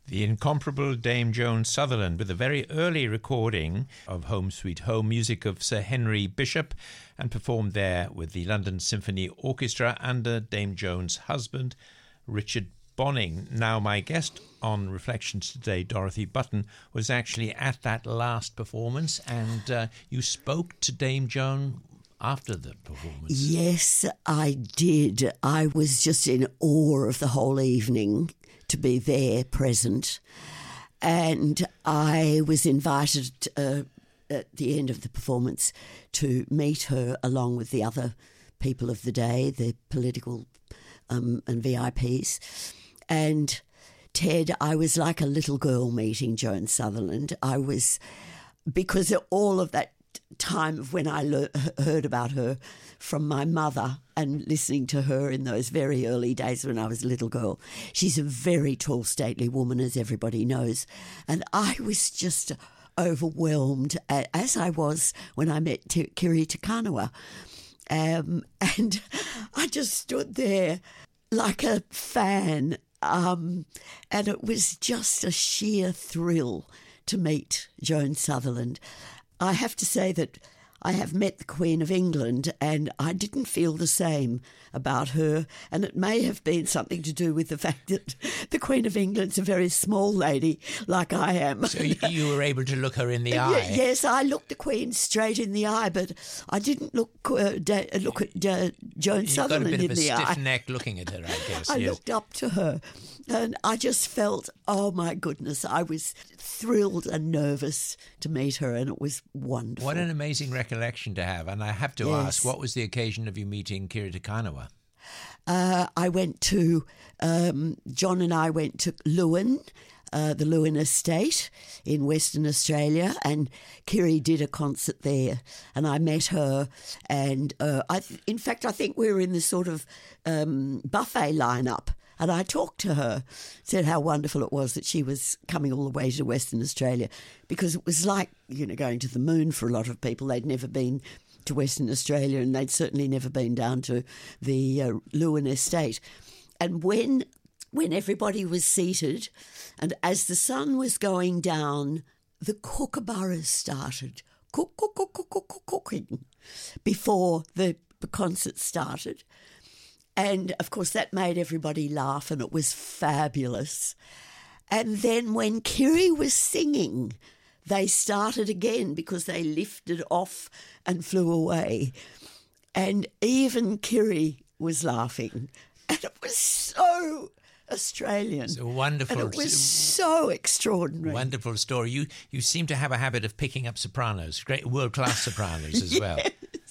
The incomparable Dame Joan Sutherland with a very early recording of Home Sweet Home, music of Sir Henry Bishop, and performed there with the London Symphony Orchestra under Dame Joan's husband, Richard Bonning. Now, my guest on Reflections today, Dorothy Button, was actually at that last performance, and you spoke to Dame Joan after the performance. Yes, I did. I was just in awe of the whole evening to be there present. And I was invited at the end of the performance to meet her along with the other people of the day, the political and VIPs. And Ted, I was like a little girl meeting Joan Sutherland. I was, because of all of that time of when I heard about her from my mother and listening to her in those very early days when I was a little girl. She's a very tall, stately woman, as everybody knows. And I was just overwhelmed, as I was when I met Kiri Te Kanawa. And I just stood there like a fan. And it was just a sheer thrill to meet Joan Sutherland. I have to say that I have met the Queen of England and I didn't feel the same about her, and it may have been something to do with the fact that the Queen of England's a very small lady like I am. So you were able to look her in the eye? Yes, I looked the Queen straight in the eye, but I didn't look at Joan Sutherland in the eye. You've got a bit of a stiff neck looking at her, I guess. I looked up to her and I just felt, oh my goodness, I was thrilled and nervous to meet her, and it was wonderful. What an amazing recollection to have. And I have to ask, what was the occasion of you meeting Kiri Te Kanawa? I went to, John and I went to Lewin, the Lewin Estate in Western Australia, and Kiri did a concert there, and I met her, and in fact, I think we were in the sort of buffet lineup. And I talked to her, said how wonderful it was that she was coming all the way to Western Australia, because it was like, going to the moon for a lot of people. They'd never been to Western Australia, and they'd certainly never been down to the Lewin Estate. And when everybody was seated, and as the sun was going down, the kookaburras started cooking before the concert started. And, of course, that made everybody laugh, and it was fabulous. And then when Kiri was singing, they started again because they lifted off and flew away. And even Kiri was laughing. And it was so Australian. It's a wonderful. And it was so extraordinary. Wonderful story. You seem to have a habit of picking up sopranos, great world-class sopranos as well.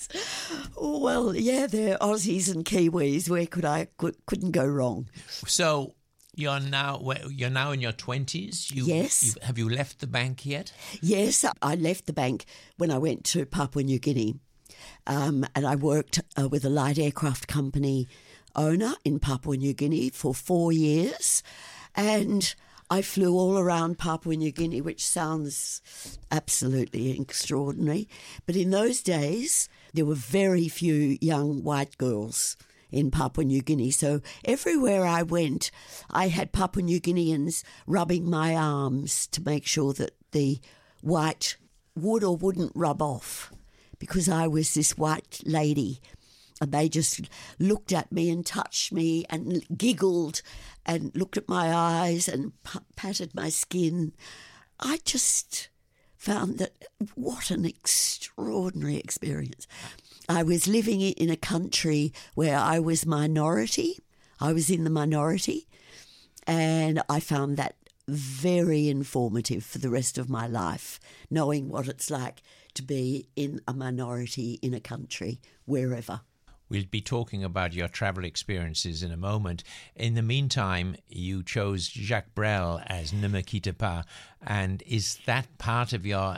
Well, yeah, they're Aussies and Kiwis. Where couldn't go wrong. So you're now in your 20s. Yes. Have you left the bank yet? Yes, I left the bank when I went to Papua New Guinea, and I worked with a light aircraft company owner in Papua New Guinea for 4 years, and I flew all around Papua New Guinea, which sounds absolutely extraordinary. But in those days, there were very few young white girls in Papua New Guinea. So everywhere I went, I had Papua New Guineans rubbing my arms to make sure that the white would or wouldn't rub off, because I was this white lady. And they just looked at me and touched me and giggled and looked at my eyes and patted my skin. I just found that what an extraordinary experience. I was living in a country where I was minority. I was in the minority, and I found that very informative for the rest of my life, knowing what it's like to be in a minority in a country, wherever. We'll be talking about your travel experiences in a moment. In the meantime, you chose Jacques Brel as Ne me quitte pas, and is that part of your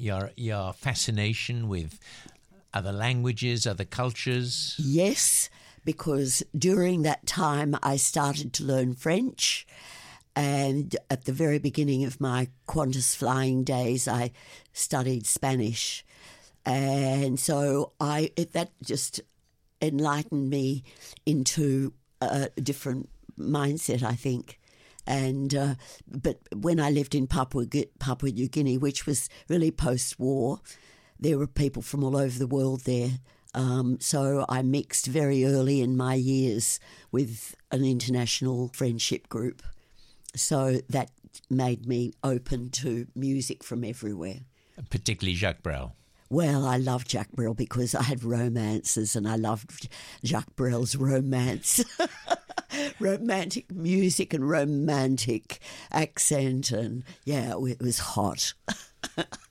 fascination with other languages, other cultures? Yes, because during that time I started to learn French, and at the very beginning of my Qantas flying days, I studied Spanish, and so that just enlightened me into a different mindset, I think. And but when I lived in Papua New Guinea, which was really post-war, there were people from all over the world there. So I mixed very early in my years with an international friendship group. So that made me open to music from everywhere. Particularly Jacques Brel. Well, I loved Jacques Brel because I had romances and I loved Jacques Brel's romance. Romantic music and romantic accent, and yeah, it was hot.